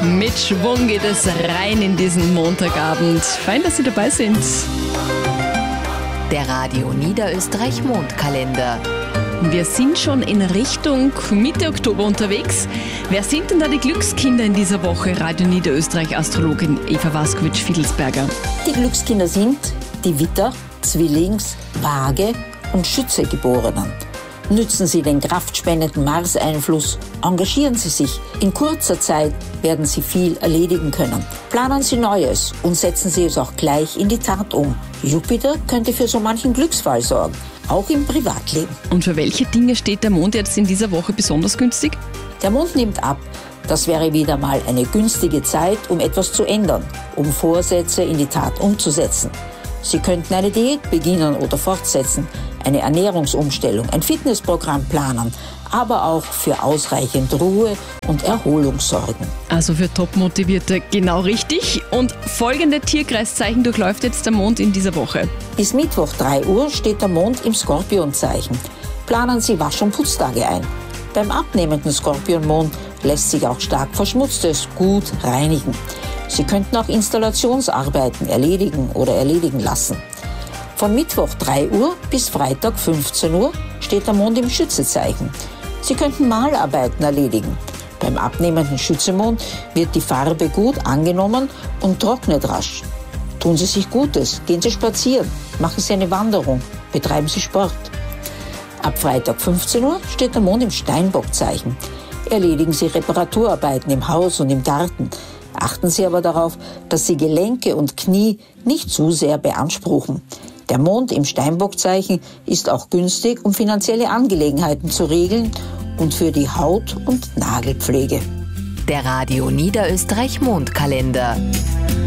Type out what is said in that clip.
Mit Schwung geht es rein in diesen Montagabend. Fein, dass Sie dabei sind. Der Radio Niederösterreich Mondkalender. Wir sind schon in Richtung Mitte Oktober unterwegs. Wer sind denn da die Glückskinder in dieser Woche? Radio Niederösterreich Astrologin Eva Waskowitsch-Fiedelsberger. Die Glückskinder sind die Widder, Zwillings-, Waage- und Schütze-Geborenen. Nützen Sie den kraftspendenden Mars-Einfluss, engagieren Sie sich. In kurzer Zeit werden Sie viel erledigen können. Planen Sie Neues und setzen Sie es auch gleich in die Tat um. Jupiter könnte für so manchen Glücksfall sorgen, auch im Privatleben. Und für welche Dinge steht der Mond jetzt in dieser Woche besonders günstig? Der Mond nimmt ab. Das wäre wieder mal eine günstige Zeit, um etwas zu ändern, um Vorsätze in die Tat umzusetzen. Sie könnten eine Diät beginnen oder fortsetzen, eine Ernährungsumstellung, ein Fitnessprogramm planen, aber auch für ausreichend Ruhe und Erholung sorgen. Also für Topmotivierte genau richtig. Und folgende Tierkreiszeichen durchläuft jetzt der Mond in dieser Woche. Bis Mittwoch 3 Uhr steht der Mond im Skorpionzeichen. Planen Sie Wasch- und Putztage ein. Beim abnehmenden Skorpionmond lässt sich auch stark Verschmutztes gut reinigen. Sie könnten auch Installationsarbeiten erledigen oder erledigen lassen. Von Mittwoch 3 Uhr bis Freitag 15 Uhr steht der Mond im Schützezeichen. Sie könnten Malarbeiten erledigen. Beim abnehmenden Schützemond wird die Farbe gut angenommen und trocknet rasch. Tun Sie sich Gutes, gehen Sie spazieren, machen Sie eine Wanderung, betreiben Sie Sport. Ab Freitag 15 Uhr steht der Mond im Steinbockzeichen. Erledigen Sie Reparaturarbeiten im Haus und im Garten. Achten Sie aber darauf, dass Sie Gelenke und Knie nicht zu sehr beanspruchen. Der Mond im Steinbockzeichen ist auch günstig, um finanzielle Angelegenheiten zu regeln und für die Haut- und Nagelpflege. Der Radio Niederösterreich Mondkalender.